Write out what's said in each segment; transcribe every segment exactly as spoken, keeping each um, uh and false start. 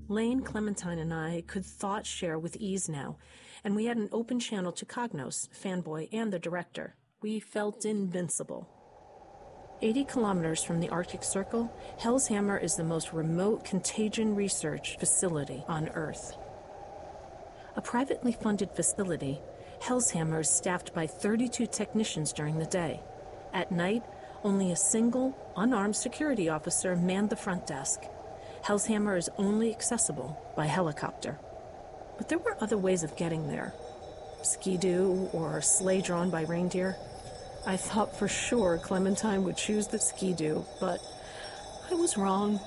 Lane, Clementine, and I could thought share with ease now, and we had an open channel to Cognos, Fanboy, and the director. We felt invincible. eighty kilometers from the Arctic Circle, Hell's Hammer is the most remote contagion research facility on Earth. A privately funded facility, Hell's Hammer is staffed by thirty-two technicians during the day. At night, only a single, unarmed security officer manned the front desk. Hell's Hammer is only accessible by helicopter. But there were other ways of getting there. Ski-Doo or a sleigh drawn by reindeer. I thought for sure Clementine would choose the Ski-Doo, but I was wrong.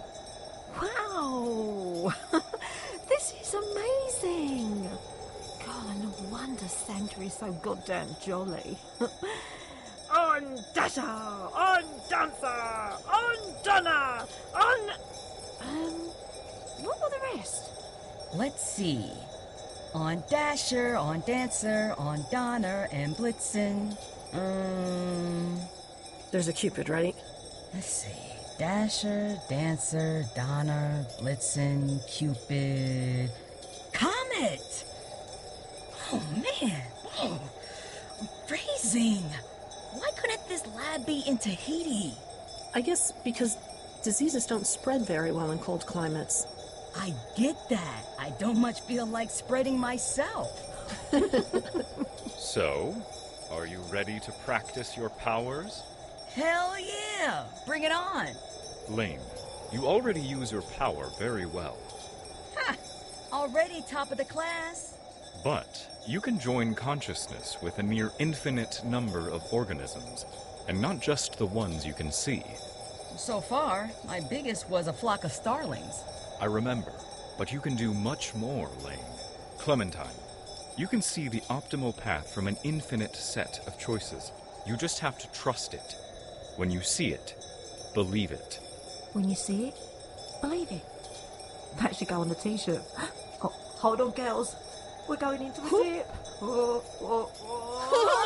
Wow! This is amazing! God, no wonder Santa is so goddamn jolly. On Dasher! On Dancer! On Donna! On... Um, what were the rest? Let's see. On Dasher, on Dancer, on Donner, and Blitzen. Um... There's a Cupid, right? Let's see. Dasher, Dancer, Donner, Blitzen, Cupid... Comet! Oh, man. Oh, I'm freezing. Why couldn't this lab be in Tahiti? I guess because diseases don't spread very well in cold climates. I get that. I don't much feel like spreading myself. So, are you ready to practice your powers? Hell yeah! Bring it on! Lane, you already use your power very well. Ha! Already top of the class? But you can join consciousness with a near infinite number of organisms, and not just the ones you can see. So far, my biggest was a flock of starlings. I remember, but you can do much more, Lane. Clementine, you can see the optimal path from an infinite set of choices. You just have to trust it. When you see it, believe it. When you see it, believe it. That should go on the t-shirt. Ho- hold on, girls. We're going into the dip. Oh, oh, oh.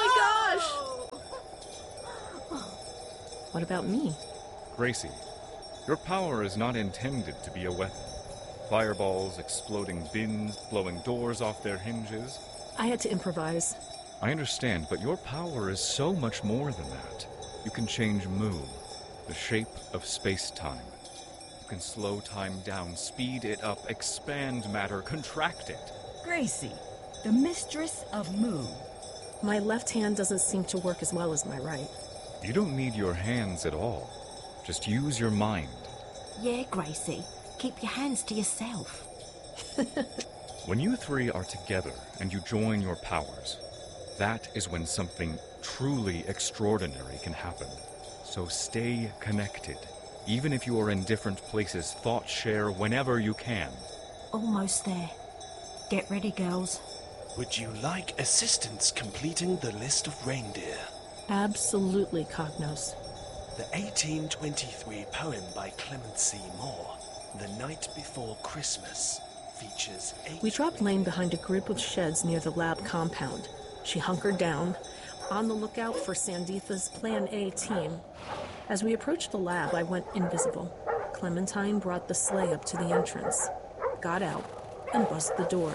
Oh my gosh! What about me? Gracie, your power is not intended to be a weapon. Fireballs, exploding bins, blowing doors off their hinges. I had to improvise. I understand, but your power is so much more than that. You can change moon, the shape of space-time. You can slow time down, speed it up, expand matter, contract it. Gracie, the mistress of Mu. My left hand doesn't seem to work as well as my right. You don't need your hands at all. Just use your mind. Yeah, Gracie. Keep your hands to yourself. When you three are together and you join your powers, that is when something truly extraordinary can happen. So stay connected. Even if you are in different places, thought share whenever you can. Almost there. Get ready, girls. Would you like assistance completing the list of reindeer? Absolutely, Cognos. The eighteen twenty-three poem by Clement C. Moore, The Night Before Christmas, features eight... We dropped Lane behind a group of sheds near the lab compound. She hunkered down, on the lookout for Sanditha's Plan A team. As we approached the lab, I went invisible. Clementine brought the sleigh up to the entrance, got out, and buzzed the door.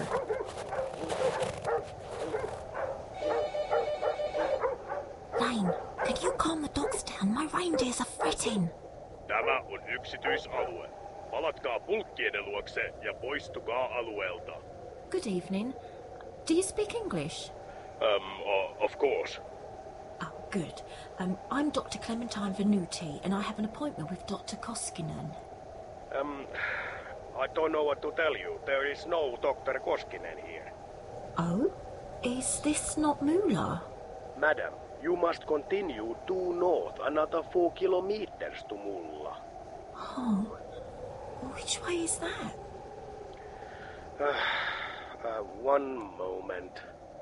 Lane, could you calm the dogs down? My reindeers are fretting. Tämä on yksityisalue. Palatkaa pulkkienne luokse ja poistukaa alueelta. Good evening. Do you speak English? Um, uh, of course. Oh, good. Um, I'm Doctor Clementine Venuti, and I have an appointment with Doctor Koskinen. Um, I don't know what to tell you. There is no Doctor Koskinen here. Oh? Is this not Moolah? Madam, you must continue due north another four kilometers to Mulla. Oh. Which way is that? Uh, uh, one moment.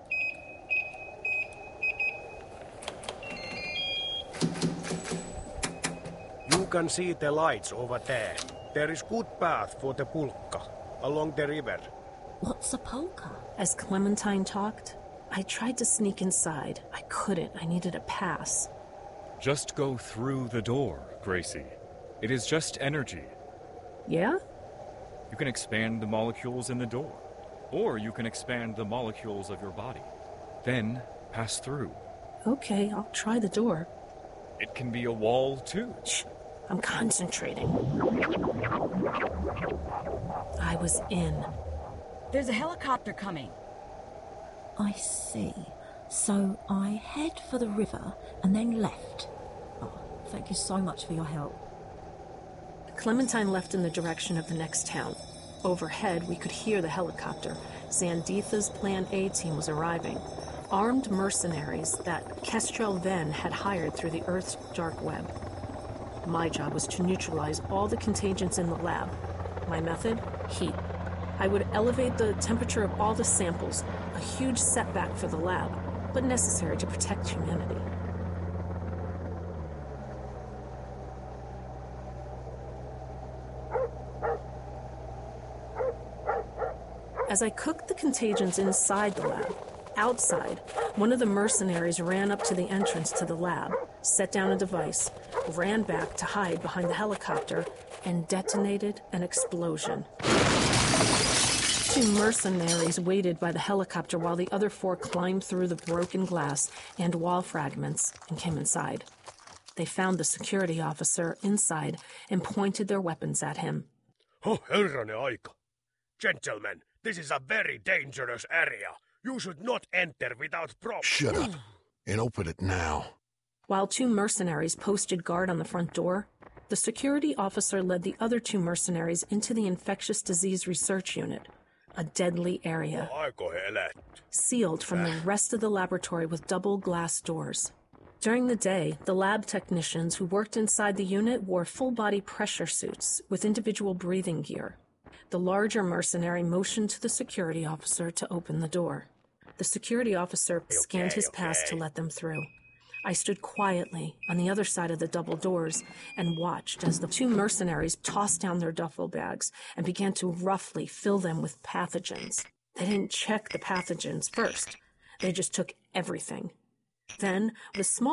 You can see the lights over there. There is good path for the pulka, along the river. What's a polka? As Clementine talked, I tried to sneak inside. I couldn't. I needed a pass. Just go through the door, Gracie. It is just energy. Yeah? You can expand the molecules in the door, or you can expand the molecules of your body. Then pass through. Okay, I'll try the door. It can be a wall, too. Shh, I'm concentrating. I was in. There's a helicopter coming. I see. So I head for the river and then left. Oh, thank you so much for your help. Clementine left in the direction of the next town. Overhead, we could hear the helicopter. Zanditha's Plan A team was arriving. Armed mercenaries that Kestrel Ven had hired through the Earth's dark web. My job was to neutralize all the contagions in the lab. My method? Heat. I would elevate the temperature of all the samples, a huge setback for the lab, but necessary to protect humanity. As I cooked the contagions inside the lab, outside, one of the mercenaries ran up to the entrance to the lab, set down a device, ran back to hide behind the helicopter, and detonated an explosion. Two mercenaries waited by the helicopter while the other four climbed through the broken glass and wall fragments and came inside. They found the security officer inside and pointed their weapons at him. Oh, herranen aika. Gentlemen, this is a very dangerous area. You should not enter without proper... Shut up and open it now. While two mercenaries posted guard on the front door, the security officer led the other two mercenaries into the infectious disease research unit, a deadly area, Aiko helät. sealed from the rest of the laboratory with double glass doors. During the day, the lab technicians who worked inside the unit wore full-body pressure suits with individual breathing gear. The larger mercenary motioned to the security officer to open the door. The security officer scanned his pass to let them through. I stood quietly on the other side of the double doors and watched as the two mercenaries tossed down their duffel bags and began to roughly fill them with pathogens. They didn't check the pathogens first. They just took everything. Then, with small